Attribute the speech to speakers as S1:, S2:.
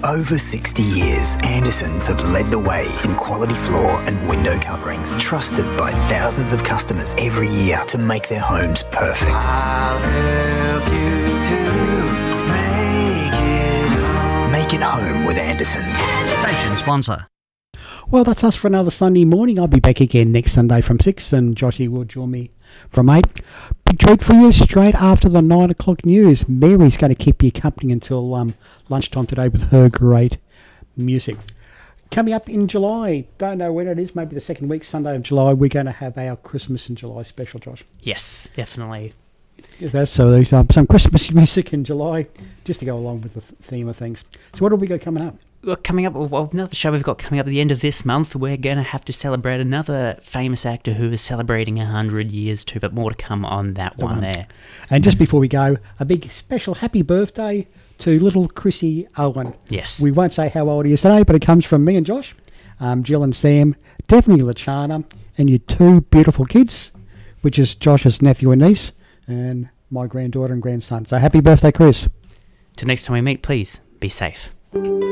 S1: over 60 years, Andersons have led the way in quality floor and window coverings, trusted by thousands of customers every year to make their homes perfect.
S2: I'll help you to
S1: Make it home with Andersons.
S3: Station sponsor.
S4: Well, that's us for another Sunday morning. I'll be back again next Sunday from 6 and Joshy will join me from 8. Big treat for you straight after the 9 o'clock news. Mary's going to keep you company until lunchtime today with her great music. Coming up in July, don't know when it is, maybe the second week, Sunday of July, we're going to have our Christmas in July special, Josh.
S5: Yes, definitely.
S4: So there's some Christmas music in July just to go along with the theme of things. So what have we got coming up?
S5: Coming up, well, another show we've got coming up at the end of this month, we're going to have to celebrate another famous actor who is celebrating 100 years too, but more to come on that one there.
S4: And just before we go, a big special happy birthday to little Chrissy Owen.
S5: Yes.
S4: We won't say how old he is today, but it comes from me and Josh, Jill and Sam, definitely Lachana, and your two beautiful kids, which is Josh's nephew and niece, and my granddaughter and grandson. So happy birthday, Chris.
S5: Till next time we meet, please be safe.